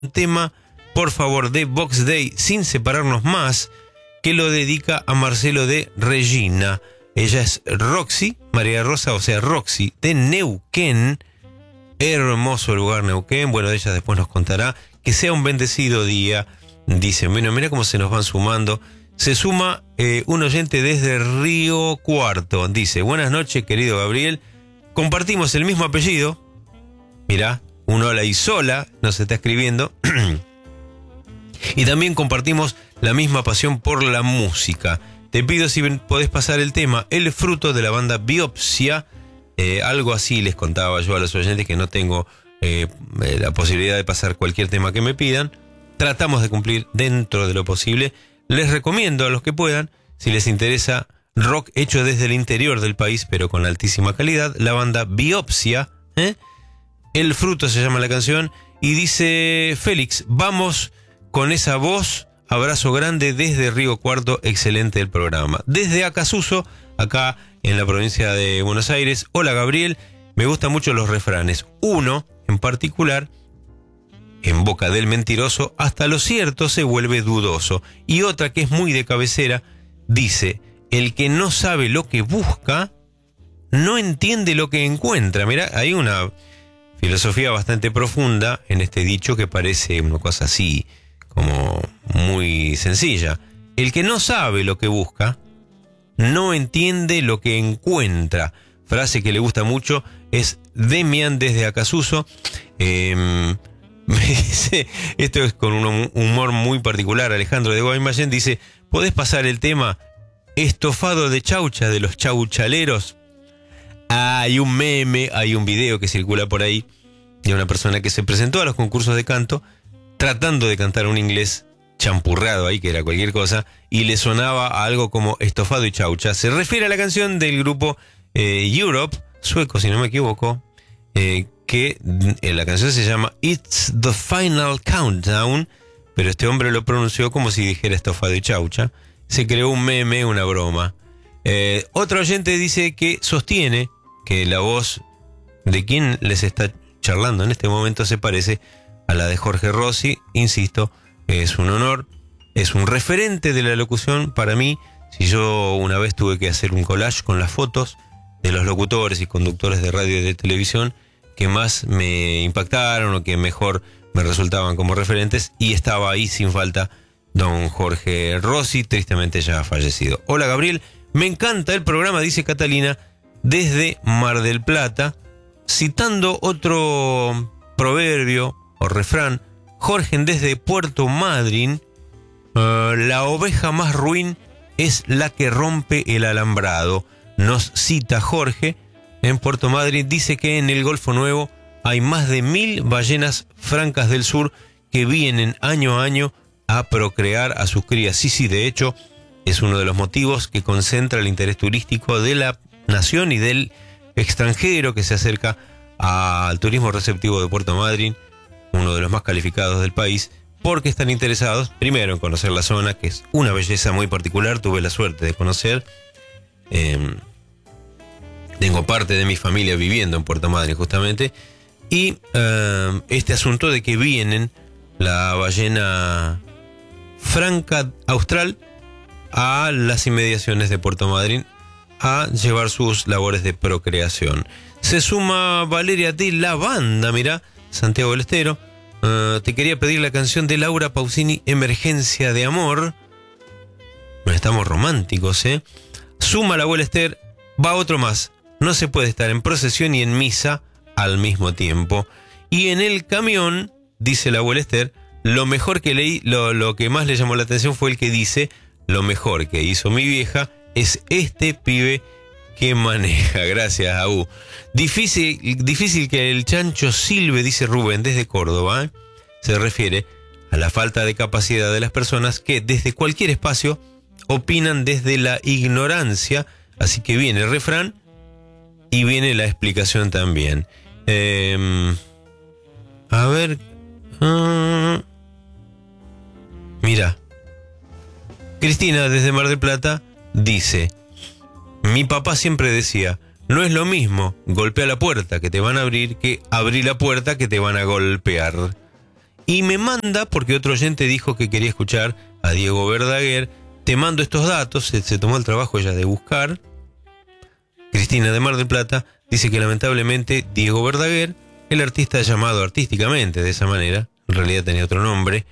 tema, por favor, de Box Day, sin separarnos más, que lo dedica a Marcelo de Regina. Ella es Roxy, María Rosa, o sea, Roxy, de Neuquén. Hermoso lugar, Neuquén. Bueno, ella después nos contará. Que sea un bendecido día. Dice, bueno, mira cómo se nos van sumando. Se suma un oyente desde Río Cuarto. Dice, buenas noches, querido Gabriel. Compartimos el mismo apellido. Mirá, un hola y sola nos está escribiendo. Y también compartimos la misma pasión por la música. Te pido si podés pasar el tema El Fruto de la banda Biopsia. Algo así les contaba yo a los oyentes, que no tengo la posibilidad de pasar cualquier tema que me pidan. Tratamos de cumplir dentro de lo posible. Les recomiendo a los que puedan, si les interesa rock hecho desde el interior del país, pero con altísima calidad, la banda Biopsia. El Fruto se llama la canción. Y dice Félix, vamos con esa voz. Abrazo grande desde Río Cuarto, excelente el programa. Desde Acasuso, acá en la provincia de Buenos Aires. Hola Gabriel, me gustan mucho los refranes. Uno, en particular, en boca del mentiroso, hasta lo cierto se vuelve dudoso. Y otra que es muy de cabecera, dice, el que no sabe lo que busca, no entiende lo que encuentra. Mirá, hay una filosofía bastante profunda en este dicho que parece una cosa así, como muy sencilla. El que no sabe lo que busca, no entiende lo que encuentra. Frase que le gusta mucho, es Demian desde Acasuso. Me dice, esto es con un humor muy particular. Alejandro de Guaymallén dice, ¿podés pasar el tema Estofado de Chaucha de los Chauchaleros? Hay un meme, hay un video que circula por ahí de una persona que se presentó a los concursos de canto tratando de cantar un inglés champurrado ahí, que era cualquier cosa, y le sonaba a algo como estofado y chaucha. Se refiere a la canción del grupo Europe, sueco si no me equivoco, que la canción se llama It's the Final Countdown, pero este hombre lo pronunció como si dijera estofado y chaucha. Se creó un meme, una broma. Otro oyente dice que sostiene que la voz de quien les está charlando en este momento se parece a la de Jorge Rossi. Insisto, es un honor, es un referente de la locución para mí. Si yo una vez tuve que hacer un collage con las fotos de los locutores y conductores de radio y de televisión que más me impactaron o que mejor me resultaban como referentes, y estaba ahí sin falta don Jorge Rossi, tristemente ya fallecido. Hola Gabriel, me encanta el programa, dice Catalina desde Mar del Plata, citando otro proverbio o refrán. Jorge desde Puerto Madryn, la oveja más ruin es la que rompe el alambrado. Nos cita Jorge en Puerto Madryn. Dice que en el Golfo Nuevo hay más de 1000 ballenas francas del sur que vienen año a año a procrear a sus crías. Sí, de hecho, es uno de los motivos que concentra el interés turístico de la nación y del extranjero que se acerca al turismo receptivo de Puerto Madryn, uno de los más calificados del país, porque están interesados, primero, en conocer la zona, que es una belleza muy particular. Tuve la suerte de conocer. Tengo parte de mi familia viviendo en Puerto Madryn, justamente. Y este asunto de que vienen la ballena franca austral a las inmediaciones de Puerto Madryn a llevar sus labores de procreación. Se suma Valeria de la Banda, mirá, Santiago del Estero. Te quería pedir la canción de Laura Pausini, Emergencia de Amor. Estamos románticos, ¿eh? Suma la abuela Esther, va otro más. No se puede estar en procesión y en misa al mismo tiempo. Y en el camión, dice la abuela Esther, lo mejor que leí, lo que más le llamó la atención fue el que dice, lo mejor que hizo mi vieja es este pibe que maneja. Gracias, Aú. Difícil que el chancho silbe, dice Rubén desde Córdoba, ¿eh? Se refiere a la falta de capacidad de las personas que desde cualquier espacio opinan desde la ignorancia. Así que viene el refrán y viene la explicación también. A ver. Mira. Cristina desde Mar del Plata dice: mi papá siempre decía, no es lo mismo golpear la puerta que te van a abrir que abrir la puerta que te van a golpear. Y me manda, porque otro oyente dijo que quería escuchar a Diego Verdaguer, te mando estos datos, se tomó el trabajo ella de buscar. Cristina de Mar del Plata dice que lamentablemente Diego Verdaguer, el artista llamado artísticamente de esa manera, en realidad tenía otro nombre,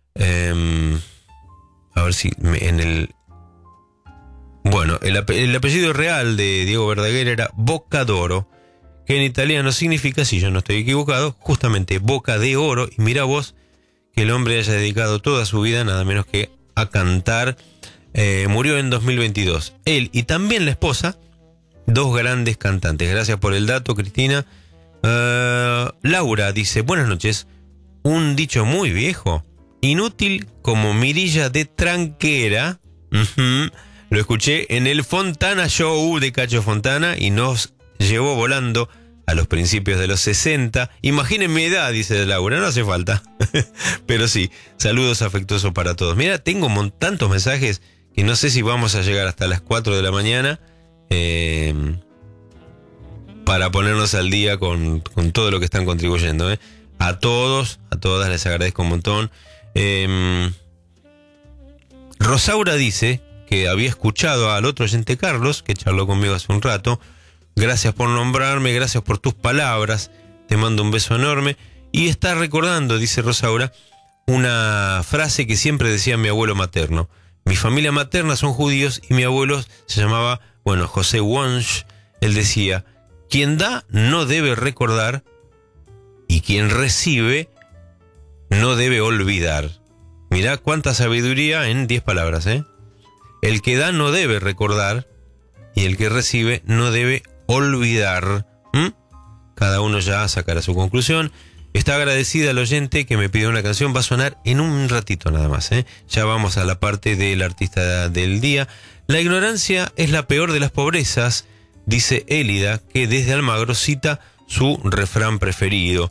a ver si en el... Bueno, el apellido real de Diego Verdaguer era Boccadoro, que en italiano significa, si yo no estoy equivocado, justamente boca de oro. Y mira vos que el hombre haya dedicado toda su vida nada menos que a cantar. Murió en 2022. Él y también la esposa, dos grandes cantantes. Gracias por el dato, Cristina. Laura dice, buenas noches. Un dicho muy viejo, inútil como mirilla de tranquera. Lo escuché en el Fontana Show de Cacho Fontana y nos llevó volando a los principios de los 60. Imaginen mi edad, dice Laura, no hace falta. Pero sí, saludos afectuosos para todos. Mira, tengo tantos mensajes que no sé si vamos a llegar hasta las 4 de la mañana para ponernos al día con todo lo que están contribuyendo. A todos, a todas les agradezco un montón. Rosaura dice que había escuchado al otro oyente Carlos, que charló conmigo hace un rato. Gracias por nombrarme, gracias por tus palabras, te mando un beso enorme. Y está recordando, dice Rosaura, una frase que siempre decía mi abuelo materno. Mi familia materna son judíos y mi abuelo se llamaba, José Wunsch. Él decía, quien da no debe recordar y quien recibe no debe olvidar. Mirá cuánta sabiduría en 10 palabras, El que da no debe recordar y el que recibe no debe olvidar. Cada uno ya sacará su conclusión. Está agradecida al oyente que me pidió una canción. Va a sonar en un ratito nada más. Ya vamos a la parte del artista del día. La ignorancia es la peor de las pobrezas, dice Élida, que desde Almagro cita su refrán preferido.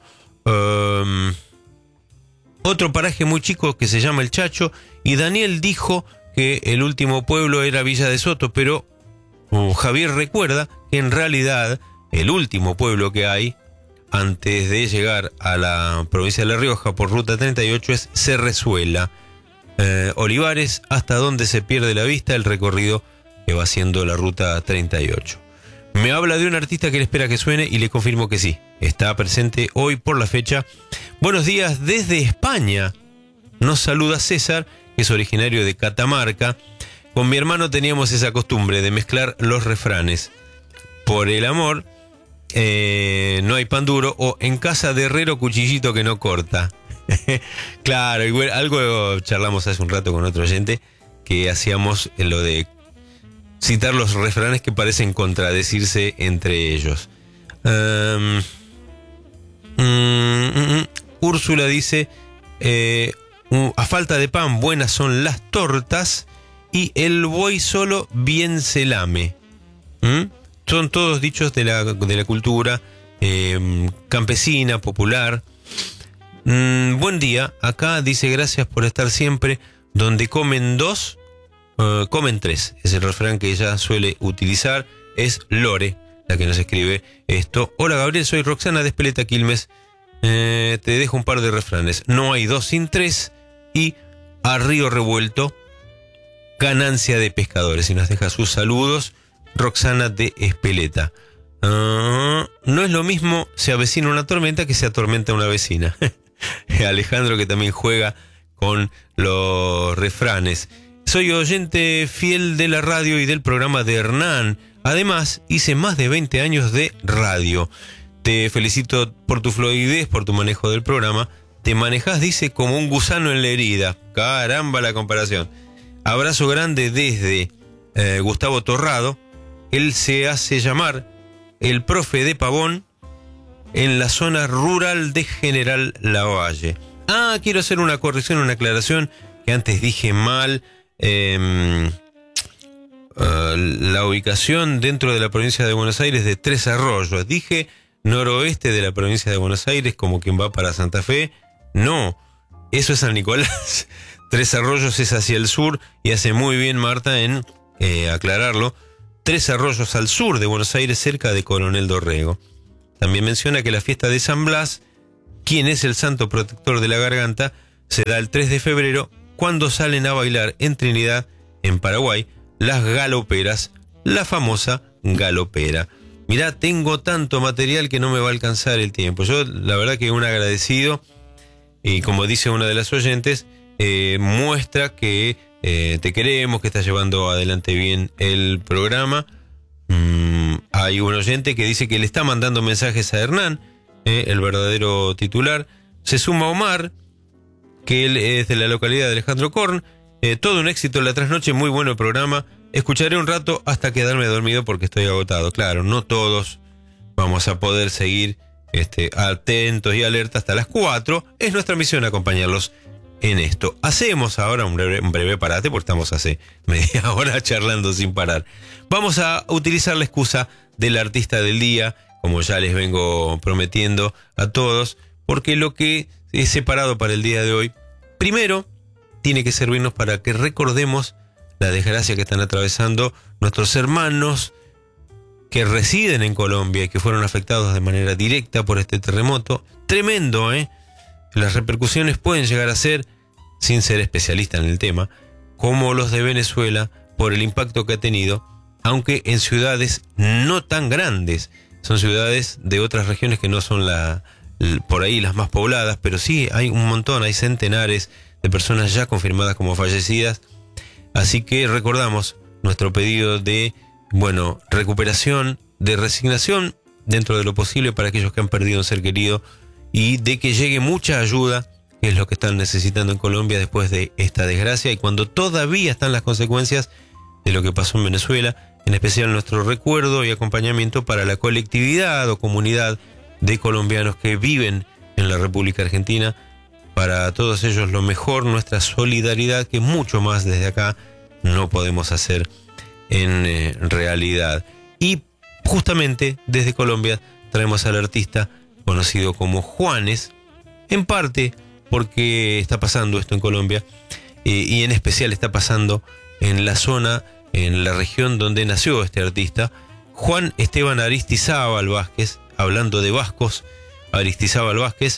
Otro paraje muy chico que se llama El Chacho, y Daniel dijo que el último pueblo era Villa de Soto, pero Javier recuerda que en realidad el último pueblo que hay antes de llegar a la provincia de La Rioja por ruta 38 es Cerrezuela, Olivares, hasta donde se pierde la vista el recorrido que va haciendo la ruta 38. Me habla de un artista que le espera que suene y le confirmo que sí, está presente hoy por la fecha. Buenos días desde España. Nos saluda César, que es originario de Catamarca. Con mi hermano teníamos esa costumbre de mezclar los refranes. Por el amor, no hay pan duro, o en casa de herrero cuchillito que no corta. Claro, igual, algo charlamos hace un rato con otro oyente, que hacíamos lo de citar los refranes que parecen contradecirse entre ellos. Úrsula dice, a falta de pan buenas son las tortas y el buey solo bien se lame. Son todos dichos de la cultura campesina, popular. Buen día, acá dice gracias por estar siempre. Donde comen dos, comen tres. Es el refrán que ella suele utilizar. Es Lore la que nos escribe esto. Hola Gabriel, soy Roxana de Espeleta, Quilmes. Te dejo un par de refranes. No hay dos sin tres. Y a río revuelto, ganancia de pescadores. Y nos deja sus saludos Roxana de Espeleta. No es lo mismo se avecina una tormenta que se atormenta una vecina. Alejandro, que también juega con los refranes. Soy oyente fiel de la radio y del programa de Hernán. Además, hice más de 20 años de radio. Te felicito por tu fluidez, por tu manejo del programa. Te manejás, dice, como un gusano en la herida. Caramba la comparación. Abrazo grande desde Gustavo Torrado. Él se hace llamar el profe de Pavón en la zona rural de General Lavalle. Quiero hacer una corrección, una aclaración, que antes dije mal. La ubicación dentro de la provincia de Buenos Aires de Tres Arroyos. Dije noroeste de la provincia de Buenos Aires, como quien va para Santa Fe. No, eso es San Nicolás. Tres Arroyos es hacia el sur, y hace muy bien Marta en aclararlo. Tres Arroyos al sur de Buenos Aires, cerca de Coronel Dorrego. También menciona que la fiesta de San Blas quien es el santo protector de la garganta, se da el 3 de febrero, cuando salen a bailar en Trinidad, en Paraguay, las galoperas, la famosa galopera. Mirá, tengo tanto material que no me va a alcanzar el tiempo. Yo, la verdad que un agradecido, y como dice una de las oyentes, muestra que te queremos, que estás llevando adelante bien el programa. Hay un oyente que dice que le está mandando mensajes a Hernán, el verdadero titular. Se suma Omar, que él es de la localidad de Alejandro Korn. Todo un éxito la trasnoche, muy bueno el programa. Escucharé un rato hasta quedarme dormido porque estoy agotado. Claro, no todos vamos a poder seguir atentos y alertas hasta las 4. Es nuestra misión acompañarlos en esto. Hacemos ahora un breve parate porque estamos hace media hora charlando sin parar. Vamos a utilizar la excusa del artista del día, como ya les vengo prometiendo a todos, porque lo que he separado para el día de hoy, primero, tiene que servirnos para que recordemos la desgracia que están atravesando nuestros hermanos que residen en Colombia y que fueron afectados de manera directa por este terremoto. Tremendo, ¿eh? Las repercusiones pueden llegar a ser, sin ser especialista en el tema, como los de Venezuela por el impacto que ha tenido, aunque en ciudades no tan grandes. Son ciudades de otras regiones que no son por ahí las más pobladas, pero sí hay un montón, hay centenares de personas ya confirmadas como fallecidas. Así que recordamos nuestro pedido de, recuperación, de resignación dentro de lo posible para aquellos que han perdido un ser querido y de que llegue mucha ayuda, que es lo que están necesitando en Colombia después de esta desgracia y cuando todavía están las consecuencias de lo que pasó en Venezuela, en especial nuestro recuerdo y acompañamiento para la colectividad o comunidad de colombianos que viven en la República Argentina. Para todos ellos lo mejor, nuestra solidaridad, que mucho más desde acá no podemos hacer en realidad. Y justamente desde Colombia traemos al artista conocido como Juanes, en parte porque está pasando esto en Colombia, y en especial está pasando en la zona, en la región donde nació este artista, Juan Esteban Aristizábal Vázquez. Hablando de vascos, Aristizábal Vázquez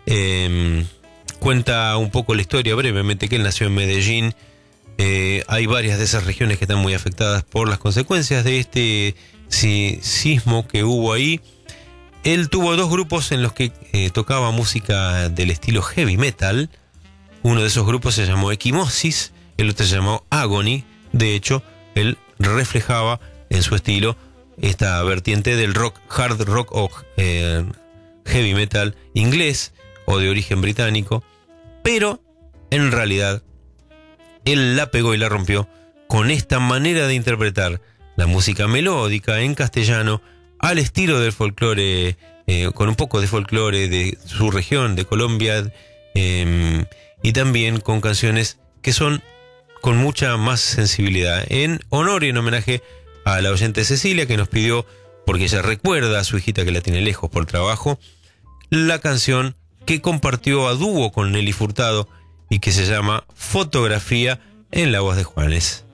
cuenta un poco la historia brevemente, que él nació en Medellín. Hay varias de esas regiones que están muy afectadas por las consecuencias de este sismo que hubo ahí. Él tuvo dos grupos en los que tocaba música del estilo heavy metal. Uno de esos grupos se llamó Equimosis, el otro se llamó Agony. De hecho, él reflejaba en su estilo esta vertiente del rock, hard rock o heavy metal inglés o de origen británico, pero en realidad él la pegó y la rompió con esta manera de interpretar la música melódica en castellano al estilo del folclore, con un poco de folclore de su región, de Colombia, y también con canciones que son con mucha más sensibilidad, en honor y en homenaje a la oyente Cecilia, que nos pidió, porque ella recuerda a su hijita que la tiene lejos por trabajo, la canción que compartió a dúo con Nelly Furtado y que se llama Fotografía, en la voz de Juanes.